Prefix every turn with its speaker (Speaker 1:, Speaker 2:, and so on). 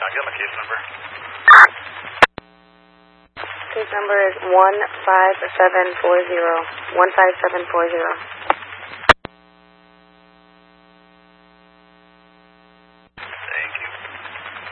Speaker 1: Give them a case number.
Speaker 2: Case number is 15740. 15740.